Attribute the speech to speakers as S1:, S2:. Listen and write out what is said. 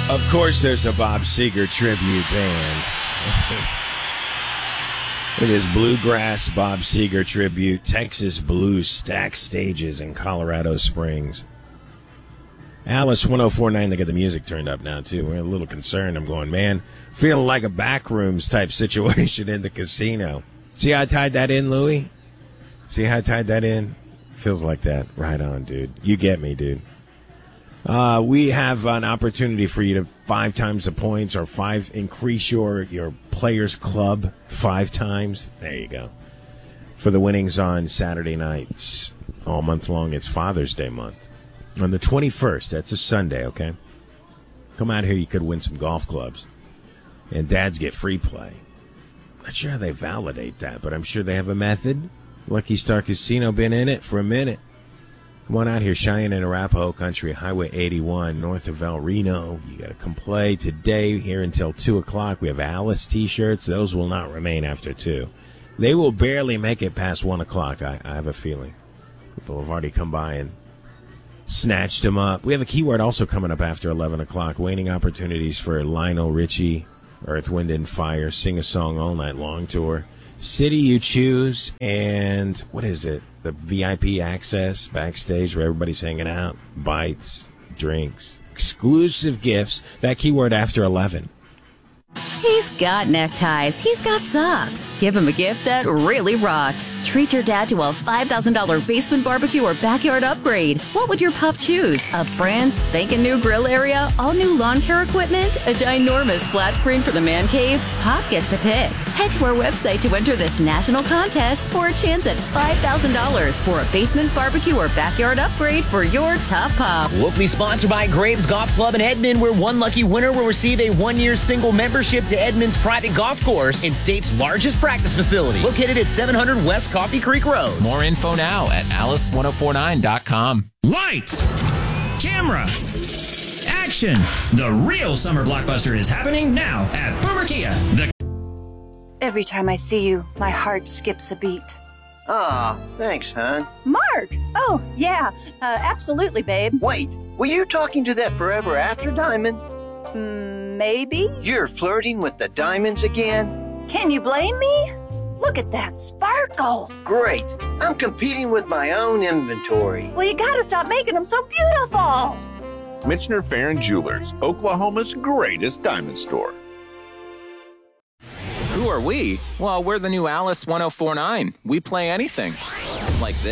S1: Of course, there's a Bob Seger tribute band. It is Bluegrass Bob Seger tribute, Texas Blues Stack Stages in Colorado Springs. Alice 1049, they got the music turned up now, too. We're a little concerned. I'm going, man, feeling like a backrooms type situation in the casino. See how I tied that in, Louie? See how I tied that in? Feels like that. Right on, dude. You get me, dude. We have an opportunity for you to 5 times the points or increase your players club 5 times. There you go. For the winnings on Saturday nights. All month long, it's Father's Day month. On the 21st, that's a Sunday, okay? Come out here, you could win some golf clubs. And dads get free play. Not sure how they validate that, but I'm sure they have a method. Lucky Star Casino, been in it for a minute. Come on out here, Cheyenne and Arapahoe Country, Highway 81, north of El Reno. You got to come play today here until 2 o'clock. We have Alice T-shirts. Those will not remain after 2. They will barely make it past 1 o'clock, I have a feeling. People have already come by and snatched them up. We have a keyword also coming up after 11 o'clock. Waning opportunities for Lionel Richie, Earth, Wind, and Fire, Sing a Song All Night Long tour. City you choose, and what is it? The VIP access backstage where everybody's hanging out. Bites, drinks, exclusive gifts. That keyword after 11.
S2: He's got neckties. He's got socks. Give him a gift that really rocks. Treat your dad to a $5,000 basement barbecue or backyard upgrade. What would your pup choose? A brand spanking new grill area? All new lawn care equipment? A ginormous flat screen for the man cave? Pop gets to pick. Head to our website to enter this national contest for a chance at $5,000 for a basement barbecue or backyard upgrade for your top pup.
S3: Locally sponsored by Graves Golf Club in Edmond, where one lucky winner will receive a 1-year single membership to Edmond's private golf course and state's largest practice facility, located at 700 West Coffee Creek Road.
S4: More info now at alice1049.com.
S5: Lights, camera, action. The real summer blockbuster is happening now at Boomer Kia.
S6: Every time I see you, my heart skips a beat.
S7: Aw, thanks, hon.
S6: Mark! Oh, yeah, absolutely, babe.
S7: Wait, were you talking to that forever after diamond?
S6: Maybe?
S7: You're flirting with the diamonds again?
S6: Can you blame me? Look at that sparkle.
S7: Great. I'm competing with my own inventory.
S6: Well, you gotta stop making them so beautiful.
S8: Michener Farron Jewelers, Oklahoma's greatest diamond store.
S4: Who are we? Well, we're the new Alice 1049. We play anything. Like this.